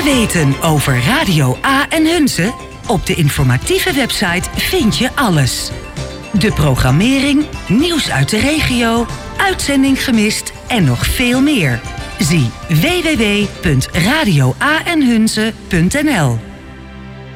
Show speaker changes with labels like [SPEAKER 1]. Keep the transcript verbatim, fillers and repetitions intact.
[SPEAKER 1] weten over Radio A en Hunze? Op de informatieve website vind je alles. De programmering, nieuws uit de regio, uitzending gemist en nog veel meer. Zie w w w punt radio a en hunze punt n l.